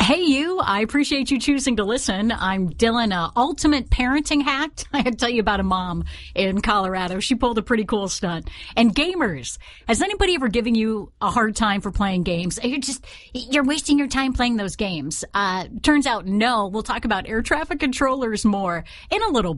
Hey, you. I appreciate you choosing to listen. I'm Dylan, ultimate parenting hack. I had to tell you about a mom in Colorado. She pulled a pretty cool stunt. And gamers. Has anybody ever given you a hard time for playing games? You're wasting your time playing those games. Turns out no. We'll talk about air traffic controllers more in a little bit.